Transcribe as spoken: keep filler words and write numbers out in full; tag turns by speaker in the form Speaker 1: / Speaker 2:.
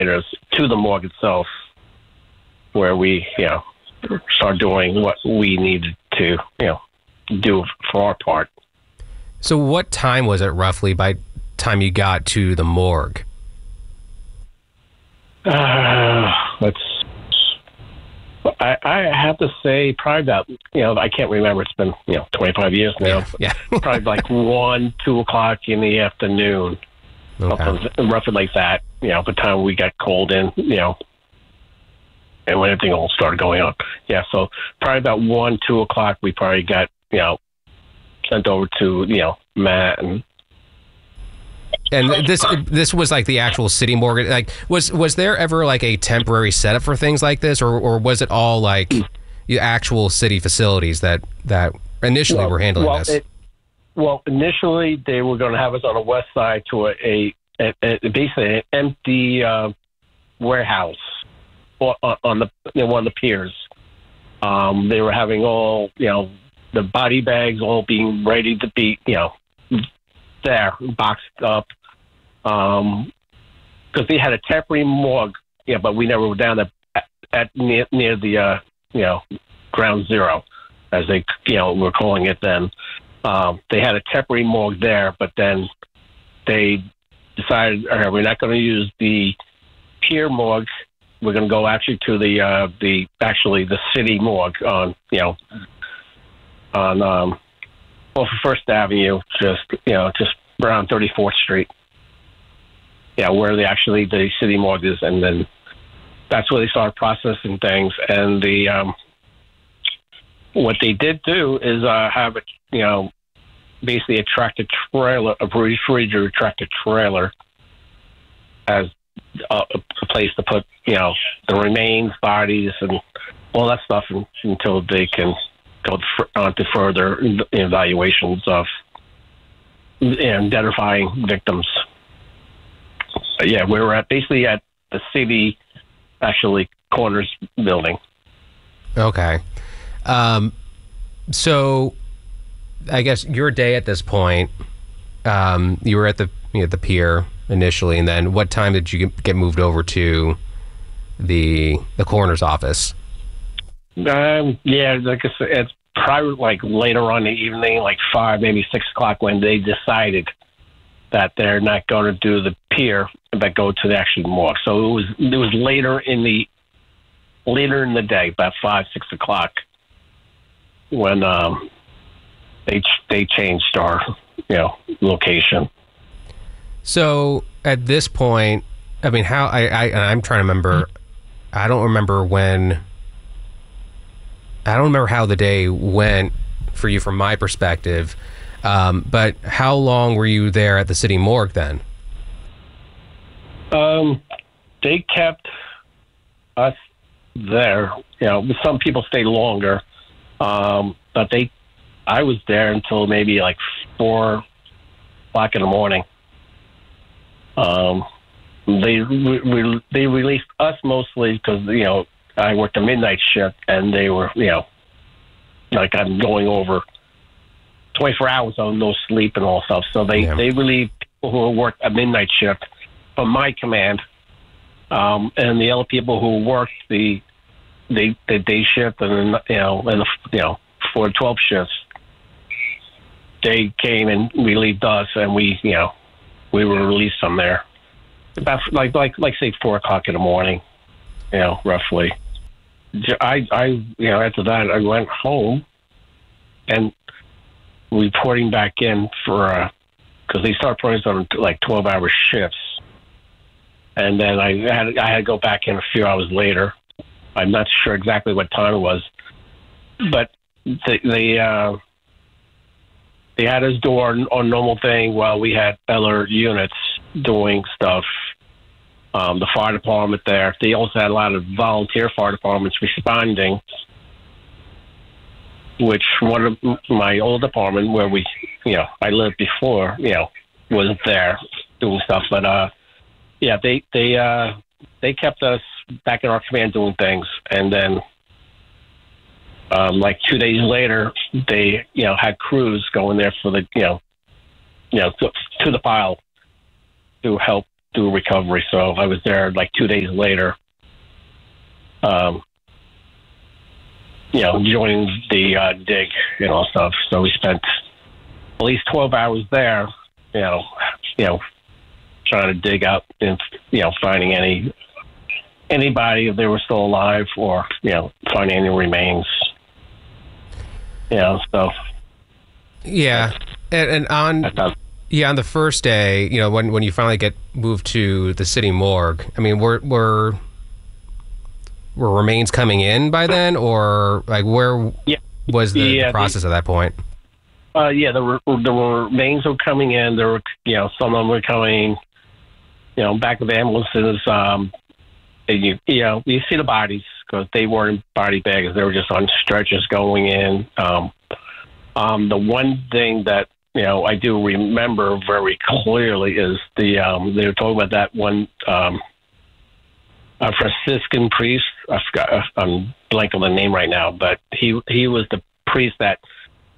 Speaker 1: to the morgue itself, where we, you know, start doing what we needed to, you know, do for our part.
Speaker 2: So what time was it roughly by time you got to the morgue?
Speaker 1: Uh, let's. I, I have to say, probably about, you know, I can't remember. It's been, you know, twenty-five years now.
Speaker 2: Yeah. yeah.
Speaker 1: Probably like one, two o'clock in the afternoon,
Speaker 2: Okay.
Speaker 1: something roughly like that. You know, by the time we got called in, you know, and when everything all started going on. Yeah, so probably about one, two o'clock, we probably got, you know, sent over to, you know, Matt and.
Speaker 2: And this this was like the actual city morgue. Like, was was there ever like a temporary setup for things like this, or or was it all like the actual city facilities that that initially
Speaker 1: well,
Speaker 2: were handling
Speaker 1: well,
Speaker 2: this?
Speaker 1: It, well, initially they were going to have us on the west side to a, a, a, a basically an empty uh, warehouse on, on the you know, one of the piers. Um, they were having all, you know, the body bags all being ready to be, you know, there boxed up. Um, because they had a temporary morgue, yeah, but we never were down there at, at near, near the, uh, you know, ground zero, as they, you know, were calling it then. Um, they had a temporary morgue there, but then they decided, all right, we're not going to use the pier morgue. We're going to go actually to the, uh, the, actually the city morgue on, you know, on, um, off of First Avenue, just, you know, just around thirty-fourth Street. Yeah, where they actually, the city morgue is, and then that's where they started processing things. And the, um, what they did do is uh, have a, you know, basically a tractor trailer, a refrigerator tractor trailer as a, a place to put, you know, the remains, bodies, and all that stuff in, until they can go on to further evaluations of and identifying victims. But yeah, we were at basically at the city, actually, Corners building.
Speaker 2: Okay. Um, so I guess your day at this point, um, you were at the you know, the pier initially, and then what time did you get moved over to the the coroner's office?
Speaker 1: Um, yeah, like I said, it's probably like later on in the evening, like five, maybe six o'clock, when they decided that they're not going to do the pier, but go to the actual morgue. So it was it was later in the later in the day, about five, six o'clock, when um, they they changed our you know location.
Speaker 2: So at this point, I mean, how I, I and I'm trying to remember. I don't remember when. I don't remember how the day went for you from my perspective. Um, but how long were you there at the city morgue then?
Speaker 1: Um, they kept us there. You know, some people stayed longer, um, but they. I was there until maybe like four o'clock in the morning. Um, they re- they released us mostly because you know I worked a midnight shift, and they were you know like I'm going over twenty-four hours on no sleep and all stuff. So they,
Speaker 2: Yeah.
Speaker 1: they relieved people who worked a midnight shift from my command. Um, and the other people who worked the, the, the day shift and, you know, and the, you know, four to twelve shifts, they came and relieved us, and we, you know, we were released from there about like, like, like say four o'clock in the morning, you know, roughly. I, I, you know, after that I went home and, reporting back in for because they start putting us on like twelve hour shifts, and then I had I had to go back in a few hours later. I'm not sure exactly what time it was, but they they, uh, they had us do our, our normal thing while we had other units doing stuff. Um, the fire department there. They also had a lot of volunteer fire departments responding. Which one of my old apartment where we, you know, I lived before, you know, wasn't there doing stuff. But, uh, yeah, they, they, uh, they kept us back in our command doing things. And then, um, like two days later, they, you know, had crews going there for the, you know, you know, to, to the pile to help do recovery. So I was there like two days later. Um, you know, joining the uh, dig and all stuff. So we spent at least twelve hours there. You know, you know, trying to dig up and you know finding any anybody if they were still alive, or you know, finding any remains. You know, so
Speaker 2: yeah, and, and on.
Speaker 1: I thought,
Speaker 2: Yeah, on the first day, you know, when, when you finally get moved to the city morgue, I mean, were were were remains coming in by then, or like where
Speaker 1: yeah,
Speaker 2: was the,
Speaker 1: yeah,
Speaker 2: the process
Speaker 1: the,
Speaker 2: at that point?
Speaker 1: Uh, yeah, the the remains were coming in. There were, you know, some of them were coming, you know, back of ambulances. Um, and you you know, you see the bodies because they weren't body bags; they were just on stretchers going in. Um, um, the one thing that you know, I do remember very clearly is the um, they were talking about that one um, a Franciscan priest. I forgot, I'm blanking on the name right now, but he he was the priest that